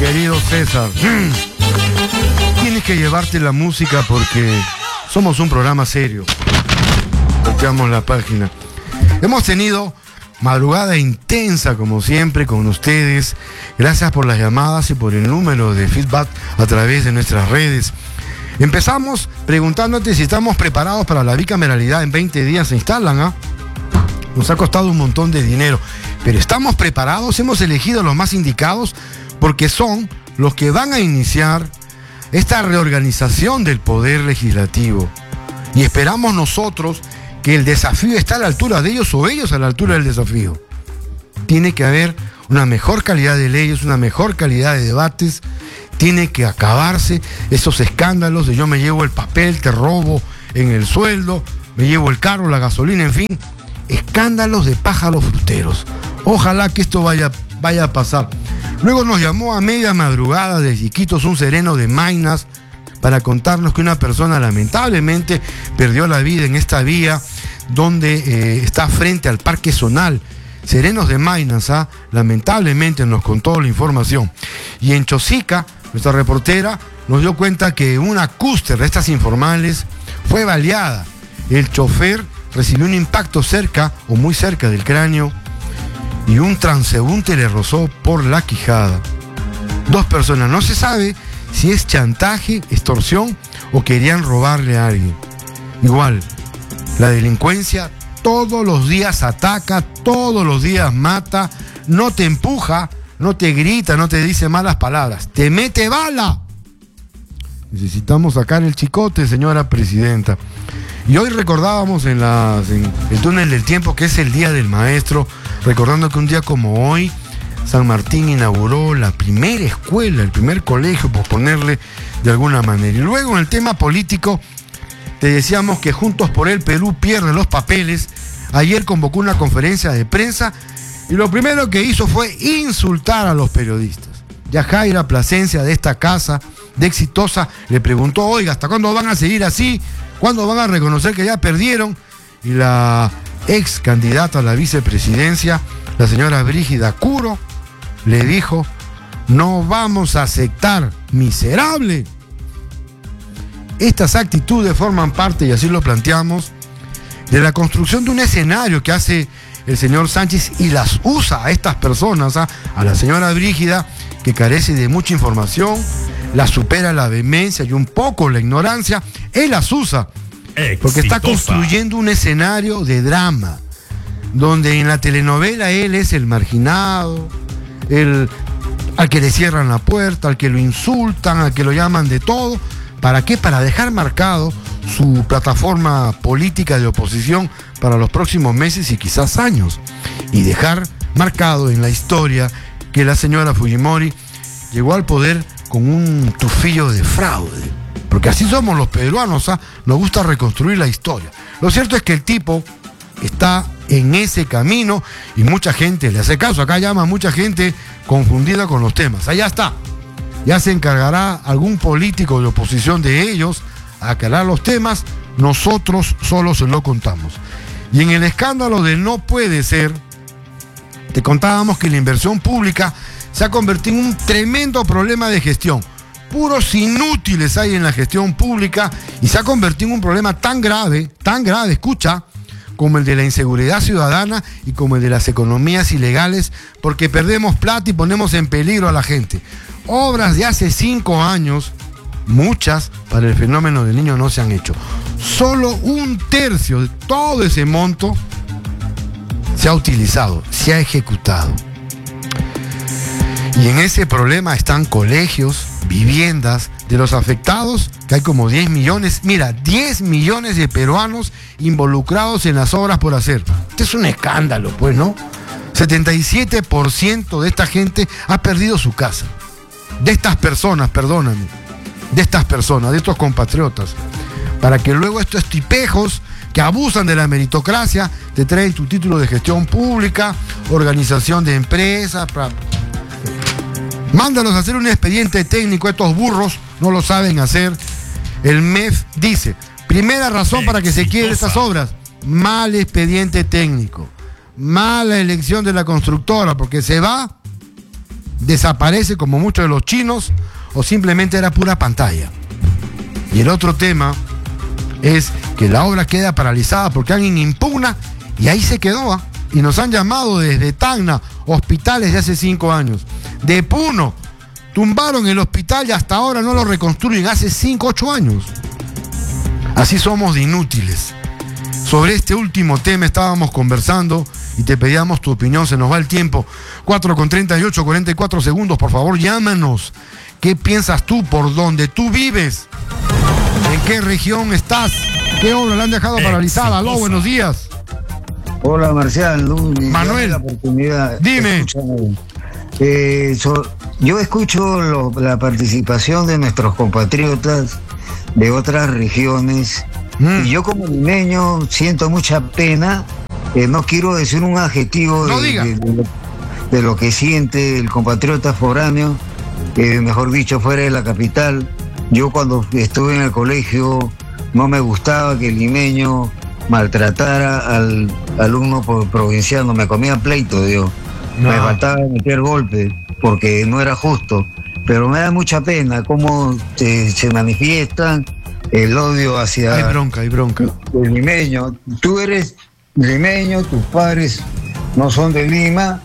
querido César. Tienes que llevarte la música porque somos un programa serio. Volteamos la página. Hemos tenido madrugada intensa como siempre con ustedes. Gracias por las llamadas y por el número de feedback a través de nuestras redes. Empezamos preguntándote si estamos preparados para la bicameralidad. En 20 días se instalan, ¿ah? Nos ha costado un montón de dinero, pero estamos preparados, hemos elegido los más indicados porque son los que van a iniciar esta reorganización del poder legislativo. Y esperamos nosotros que el desafío está a la altura de ellos o ellos a la altura del desafío. Tiene que haber una mejor calidad de leyes, una mejor calidad de debates. Tiene que acabarse esos escándalos de yo me llevo el papel, te robo en el sueldo, me llevo el carro, la gasolina, en fin. Escándalos de pájaros fruteros. Ojalá que esto vaya a pasar. Luego nos llamó a media madrugada de Iquitos un sereno de Maynas para contarnos que una persona lamentablemente perdió la vida en esta vía donde está frente al Parque Zonal. Serenos de Maynas, lamentablemente nos contó la información. Y en Chosica, nuestra reportera nos dio cuenta que una cúster de estas informales fue baleada. El chofer recibió un impacto cerca o muy cerca del cráneo y un transeúnte le rozó por la quijada. 2 personas, no se sabe si es chantaje, extorsión o querían robarle a alguien. Igual, la delincuencia todos los días ataca, todos los días mata, no te empuja, no te grita, no te dice malas palabras, te mete bala. Necesitamos sacar el chicote, señora presidenta. Y hoy recordábamos en el túnel del tiempo que es el Día del Maestro, recordando que un día como hoy San Martín inauguró la primera escuela, el primer colegio, por ponerle de alguna manera. Y luego en el tema político te decíamos que Juntos por el Perú pierde los papeles. Ayer convocó una conferencia de prensa y lo primero que hizo fue insultar a los periodistas. Yajaira Plasencia, de esta casa, de Exitosa, le preguntó, oiga, ¿hasta cuándo van a seguir así? ¿Cuándo van a reconocer que ya perdieron? Y la ex candidata a la vicepresidencia, la señora Brígida Curo, le dijo, no vamos a aceptar, miserable. Estas actitudes forman parte, y así lo planteamos, de la construcción de un escenario que hace el señor Sánchez y las usa a estas personas, a la señora Brígida, que carece de mucha información, la supera la vehemencia y un poco la ignorancia, él las usa, porque está construyendo un escenario de drama, donde en la telenovela él es el marginado, al que le cierran la puerta, al que lo insultan, al que lo llaman de todo. ¿Para qué? Para dejar marcado su plataforma política de oposición para los próximos meses y quizás años. Y dejar marcado en la historia que la señora Fujimori llegó al poder con un tufillo de fraude. Porque así somos los peruanos, nos gusta reconstruir la historia. Lo cierto es que el tipo está en ese camino y mucha gente le hace caso. Acá llama mucha gente confundida con los temas. Allá está. Ya se encargará algún político de oposición de ellos a aclarar los temas. Nosotros solo se lo contamos. Y en el escándalo de no puede ser, te contábamos que la inversión pública se ha convertido en un tremendo problema de gestión. Puros inútiles hay en la gestión pública y se ha convertido en un problema tan grave, escucha, como el de la inseguridad ciudadana y como el de las economías ilegales, porque perdemos plata y ponemos en peligro a la gente. Obras de hace 5 años, muchas para el fenómeno del niño no se han hecho. Solo 1/3 de todo ese monto se ha utilizado, se ha ejecutado. Y en ese problema están colegios, viviendas de los afectados, que hay como 10 millones, mira, 10 millones de peruanos involucrados en las obras por hacer. Este es un escándalo, pues, ¿no? 77% de esta gente ha perdido su casa. De estas personas, perdóname, de estos compatriotas, para que luego estos tipejos que abusan de la meritocracia te traen tu título de gestión pública, organización de empresas, mándalos a hacer un expediente técnico. Estos burros no lo saben hacer. El MEF dice, primera razón para que se quiebren estas obras, mal expediente técnico, mala elección de la constructora, porque se va desaparece como muchos de los chinos o simplemente era pura pantalla. Y el otro tema es que la obra queda paralizada porque alguien impugna y ahí se quedó. Y nos han llamado desde Tacna, hospitales de hace 5 años. De Puno, tumbaron el hospital y hasta ahora no lo reconstruyen, hace 5, 8 años. Así somos de inútiles. Sobre este último tema estábamos conversando y te pedíamos tu opinión, se nos va el tiempo. 4:38, 44 segundos, por favor, llámanos. ¿Qué piensas tú por donde tú vives? ¿En qué región estás? ¿Qué obra la han dejado paralizada? Aló, buenos días. Hola, Marcial. Manuel, la oportunidad. dime. Yo escucho la participación de nuestros compatriotas de otras regiones y yo como limeño siento mucha pena. No quiero decir un adjetivo de lo que siente el compatriota foráneo, mejor dicho, fuera de la capital. Yo cuando estuve en el colegio no me gustaba que el limeño maltratara al alumno provinciano, me comía pleito, Dios. No. Me faltaba meter golpes porque no era justo, pero me da mucha pena cómo se manifiestan el odio hacia... Hay bronca. El limeño. Tú eres limeño, tus padres no son de Lima,